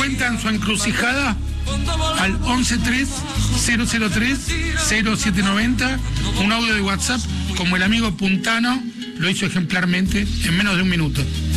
cuentan su encrucijada al 113-003-0790, un audio de WhatsApp como el amigo Puntano lo hizo ejemplarmente en menos de un minuto.